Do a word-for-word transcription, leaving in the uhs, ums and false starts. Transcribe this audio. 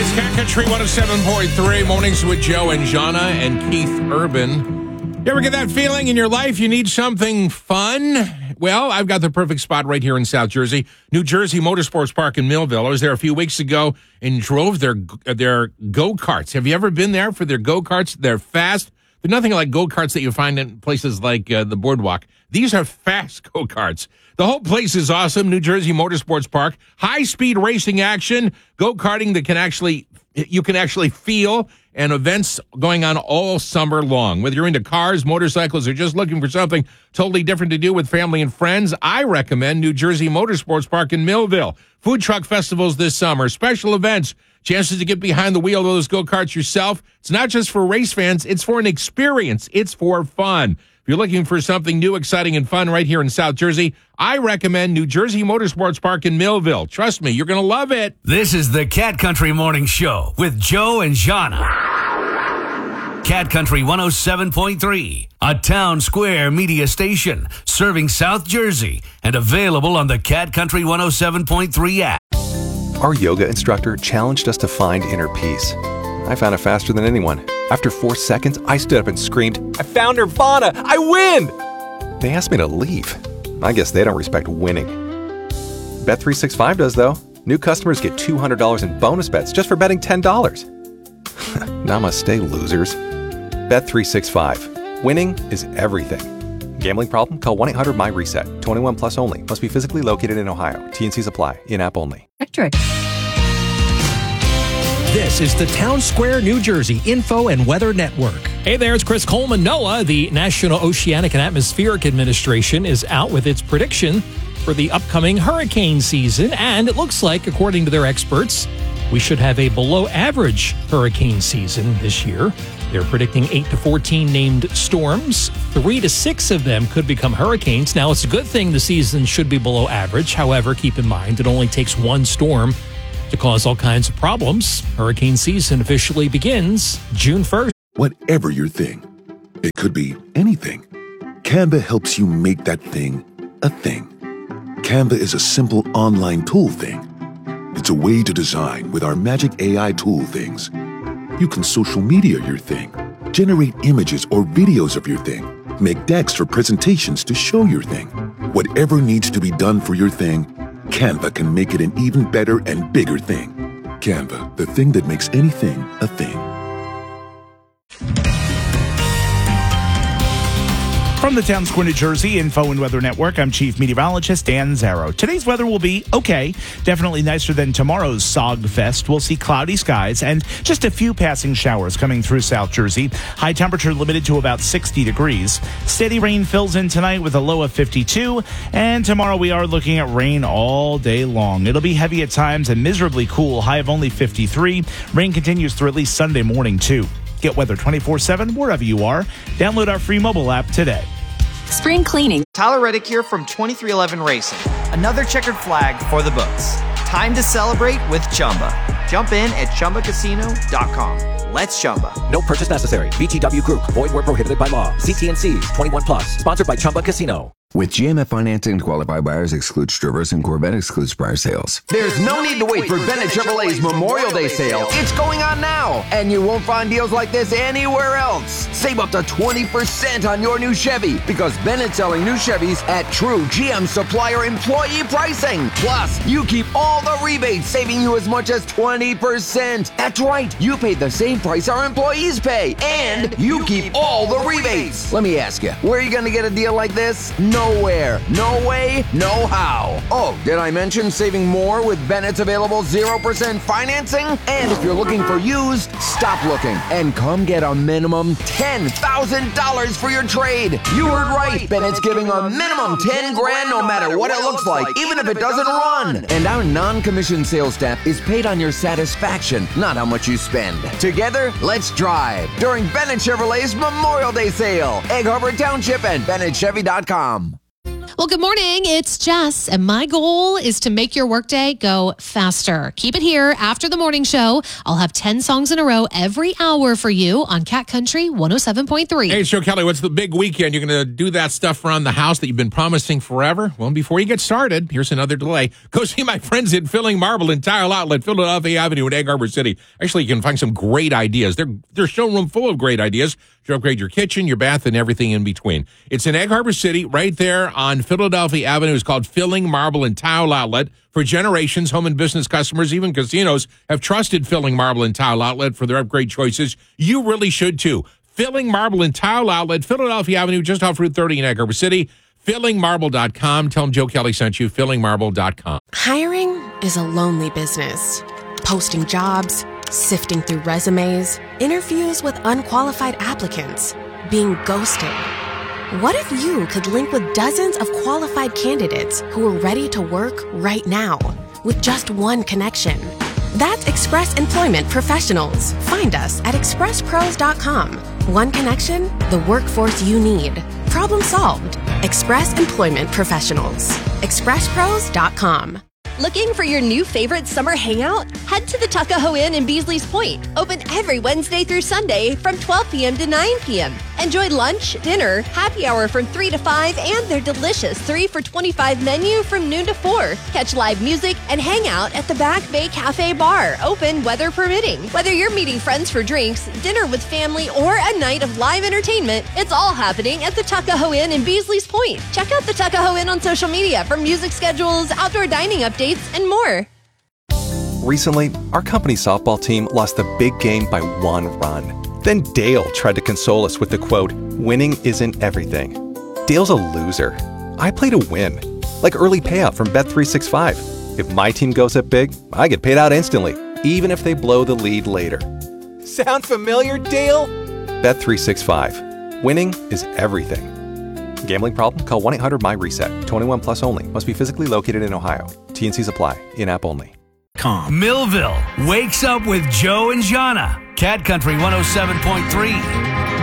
It's Cat Country one oh seven point three, Mornings with Joe and Jana and Keith Urban. You ever get that feeling in your life you need something fun? Well, I've got the perfect spot right here in South Jersey, New Jersey Motorsports Park in Millville. I was there a few weeks ago and drove their their go-karts. Have you ever been there for their go-karts? They're fast. They're nothing like go-karts that you find in places like uh, the Boardwalk. These are fast go-karts. The whole place is awesome, New Jersey Motorsports Park. High-speed racing action, go-karting that can actually, you can actually feel, and events going on all summer long. Whether you're into cars, motorcycles, or just looking for something totally different to do with family and friends, I recommend New Jersey Motorsports Park in Millville. Food truck festivals this summer, special events, chances to get behind the wheel of those go-karts yourself. It's not just for race fans, it's for an experience. It's for fun. If you're looking for something new, exciting, and fun right here in South Jersey, I recommend New Jersey Motorsports Park in Millville. Trust me, you're going to love it. This is the Cat Country Morning Show with Joe and Jana. Cat Country one oh seven point three, a town square media station serving South Jersey and available on the Cat Country one oh seven point three app. Our yoga instructor challenged us to find inner peace. I found it faster than anyone. After four seconds, I stood up and screamed, "I found Nirvana! I win!" They asked me to leave. I guess they don't respect winning. Bet three sixty-five does, though. New customers get two hundred dollars in bonus bets just for betting ten dollars. Namaste, losers. Bet three sixty-five. Winning is everything. Gambling problem? Call one eight hundred my reset. twenty-one plus only. Must be physically located in Ohio. T and Cs apply. In-app only. Electric. This is the Town Square, New Jersey Info and Weather Network. Hey there, it's Chris Coleman. NOAA, the National Oceanic and Atmospheric Administration, is out with its prediction for the upcoming hurricane season. And it looks like, according to their experts, we should have a below-average hurricane season this year. They're predicting eight to fourteen named storms. Three to six of them could become hurricanes. Now, it's a good thing the season should be below average. However, keep in mind, it only takes one storm to cause all kinds of problems. Hurricane season officially begins June first. Whatever your thing, it could be anything. Canva helps you make that thing a thing. Canva is a simple online tool thing. It's a way to design with our magic A I tool things. You can social media your thing, generate images or videos of your thing, make decks for presentations to show your thing. Whatever needs to be done for your thing, Canva can make it an even better and bigger thing. Canva, the thing that makes anything a thing. From the Town Square, New Jersey Info and Weather Network, I'm Chief Meteorologist Dan Zarrow. Today's weather will be okay, definitely nicer than tomorrow's Sog Fest. We'll see cloudy skies and just a few passing showers coming through South Jersey. High temperature limited to about sixty degrees. Steady rain fills in tonight with a low of fifty-two, and tomorrow we are looking at rain all day long. It'll be heavy at times and miserably cool, high of only fifty-three. Rain continues through at least Sunday morning, too. Get weather twenty-four seven wherever you are. Download our free mobile app today. Spring cleaning. Tyler Reddick here from twenty-three eleven Racing. Another checkered flag for the books. Time to celebrate with Chumba. Jump in at Chumba Casino dot com. Let's Chumba. No purchase necessary. V G W Group. Void where prohibited by law. C T and C's. twenty-one plus. Sponsored by Chumba Casino. With G M F financing, qualified buyers excludes Traverse and Corvette excludes prior sales. There's no need to wait for Bennett Chevrolet's Memorial Day sale. It's going on now, and you won't find deals like this anywhere else. Save up to twenty percent on your new Chevy because Bennett's selling new Chevys at true G M supplier employee pricing. Plus, you keep all the rebates, saving you as much as twenty percent. That's right, you pay the same price our employees pay, and you keep all the rebates. Let me ask you, where are you going to get a deal like this? No. Nowhere, no way, no how. Oh, did I mention saving more with Bennett's available zero percent financing? And if you're looking for used, stop looking and come get a minimum ten thousand dollars for your trade. You heard right. Bennett's giving a minimum ten grand no matter what it looks like, even if it doesn't run. And our non-commissioned sales staff is paid on your satisfaction, not how much you spend. Together, let's drive during Bennett Chevrolet's Memorial Day sale. Egg Harbor Township and Bennett Chevy dot com. Well, good morning. It's Jess, and my goal is to make your workday go faster. Keep it here after the morning show. I'll have ten songs in a row every hour for you on Cat Country one oh seven point three. Hey, it's Joe Kelly. What's the big weekend? You're going to do that stuff around the house that you've been promising forever? Well, before you get started, here's another delay. Go see my friends at Filling Marble and Tile Outlet, Philadelphia Avenue in Egg Harbor City. Actually, you can find some great ideas. They're, they're showroom full of great ideas to upgrade your kitchen, your bath, and everything in between. It's in Egg Harbor City, right there on Philadelphia Avenue. It's called Filling Marble and Tile Outlet. For generations, home and business customers, even casinos, have trusted Filling Marble and Tile Outlet for their upgrade choices. You really should, too. Filling Marble and Tile Outlet, Philadelphia Avenue, just off Route thirty in Egg Harbor City. filling marble dot com. Tell them Joe Kelly sent you. filling marble dot com. Hiring is a lonely business. Posting jobs, sifting through resumes, interviews with unqualified applicants, being ghosted. What if you could link with dozens of qualified candidates who are ready to work right now with just one connection? That's Express Employment Professionals. Find us at express pros dot com. One connection, the workforce you need. Problem solved. Express Employment Professionals. express pros dot com. Looking for your new favorite summer hangout? Head to the Tuckahoe Inn in Beasley's Point. Open every Wednesday through Sunday from twelve p.m. to nine p.m. Enjoy lunch, dinner, happy hour from three to five, and their delicious three for twenty-five menu from noon to four. Catch live music and hang out at the Back Bay Cafe Bar, open weather permitting. Whether you're meeting friends for drinks, dinner with family, or a night of live entertainment, it's all happening at the Tuckahoe Inn in Beasley's Point. Check out the Tuckahoe Inn on social media for music schedules, outdoor dining updates, and more. Recently, our company softball team lost the big game by one run. Then Dale tried to console us with the quote, "Winning isn't everything." Dale's a loser. I play to win. Like early payout from Bet three sixty-five. If my team goes up big, I get paid out instantly, even if they blow the lead later. Sound familiar, Dale? Bet three sixty-five. Winning is everything. Gambling problem? Call one eight hundred M Y reset. twenty-one plus only. Must be physically located in Ohio. T N Cs apply. In-app only. Millville wakes up with Joe and Jana. Cat Country one oh seven point three.